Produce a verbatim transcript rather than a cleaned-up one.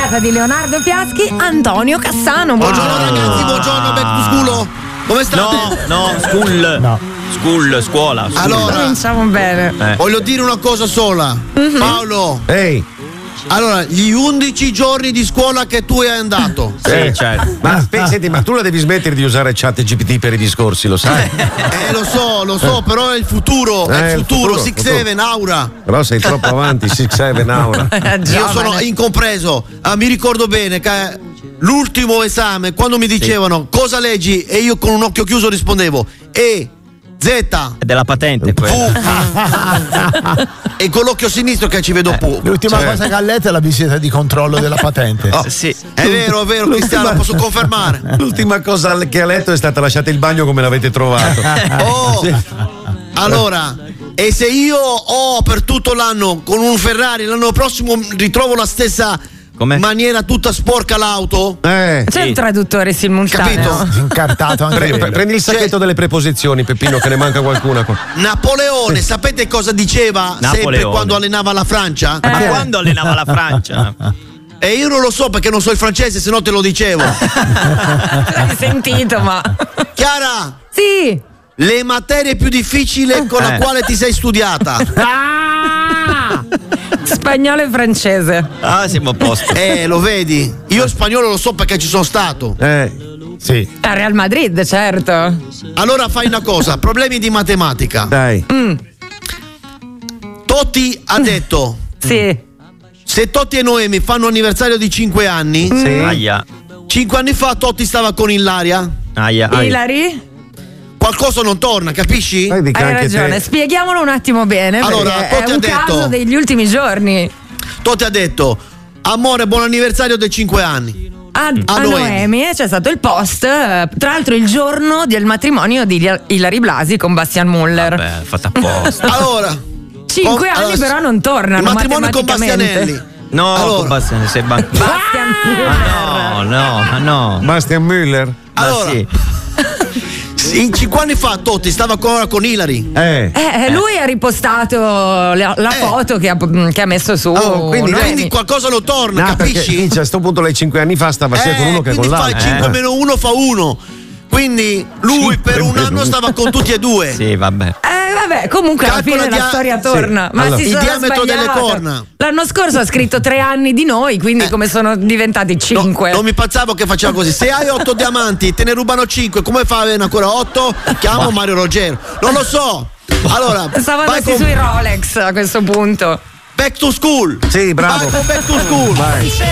casa di Leonardo Fiaschi, Antonio Cassano. Buongiorno, buongiorno ragazzi, buongiorno, back to school. Come state? No, no, school. No. School, scuola. School. Allora, cominciamo bene. Eh. Voglio dire una cosa sola. Mm-hmm. Paolo. Ehi. Allora, gli undici giorni di scuola che tu hai andato. Sì, certo. Ma aspetta, senti, ma tu la devi smettere di usare chat G P T per i discorsi, lo sai? Eh, lo so, lo so, però è il futuro. Eh, è il il futuro. futuro, Six futuro. Seven, Aura. Però sei troppo avanti, six seven Aura. Io sono incompreso. Ah, mi ricordo bene che l'ultimo esame, quando mi dicevano sì. cosa leggi, e io con un occhio chiuso rispondevo E, Z. È della patente quella. E con l'occhio sinistro che ci vedo eh, poco. L'ultima cioè. cosa che ha letto è la visita di controllo della patente. Oh, sì. È vero, è vero, Cristiano, posso confermare. L'ultima cosa che ha letto è stata lasciate il bagno come l'avete trovato. Oh, sì. Allora, e se io ho per tutto l'anno con un Ferrari, l'anno prossimo ritrovo la stessa Com'è? maniera tutta sporca l'auto? Eh, C'è sì. un traduttore simultaneo. Capito? Incartato anche Pre- pre- prendi il sacchetto cioè, delle preposizioni, Peppino, che ne manca qualcuna qua. Napoleone, sapete cosa diceva Napoleone. sempre quando allenava la Francia? Ma Eh. quando allenava la Francia? E io non lo so perché non so il francese, se no te lo dicevo. L'hai sentito, ma. Chiara! Sì! Le materie più difficili con la Eh. quale ti sei studiata? Spagnolo e francese. Ah, siamo a posto. Eh, lo vedi? Io spagnolo lo so perché ci sono stato. Eh, sì. A Real Madrid, certo. Allora fai una cosa, problemi di matematica. Dai. Mm. Totti ha detto: Sì. se Totti e Noemi fanno anniversario di cinque anni, Sì. Aia. cinque anni fa Totti stava con Ilaria. Aia. Aia. Ilari? Qualcosa non torna, capisci? Vedi che Hai anche ragione, te- spieghiamolo un attimo bene. Allora, perché Totti è un ha detto- caso degli ultimi giorni. Totti ha detto: amore, buon anniversario dei cinque anni. A, a Noemi. Noemi c'è stato il post, eh, tra l'altro il giorno del matrimonio di Ila- Ilari Blasi con Bastian Muller. Vabbè, fatta apposta. Allora, Cinque con- anni allora, però non tornano. il matrimonio con matematicamente. Bastianelli. No, Allora. con Bastian, sei ban- Bastian Muller. Ah, no, no, ma no. Bastian Müller. Ma Allora. sì. In cinque anni fa Totti stava ancora con Ilari. Eh. Eh, lui ha ripostato la, la Eh. foto che ha, che ha messo su. Oh, quindi, Noemi. quindi qualcosa non torna, No, perché capisci? Vince, a sto punto lei cinque anni fa stava sia Eh, con uno che con quindi l'altro. fai cinque meno uno fa uno. Quindi lui Cinque per un meno anno uno. stava con tutti e due. Sì, vabbè. Eh, vabbè, comunque alla Calcola fine la dia- storia sì. torna. Ma Allora. si Il sarà diametro delle sbagliato. corna. L'anno scorso ha scritto tre anni di noi, quindi Eh. come sono diventati No, cinque? non mi pensavo che faceva così. Se hai otto diamanti, te ne rubano cinque. Come fai a avere ancora otto? Chiamo Mario Ruggero. Non lo so. Allora, Stavo vai andati con sui Rolex a questo punto. Back to School. Sì, bravo. Vai con Back to School. Vai.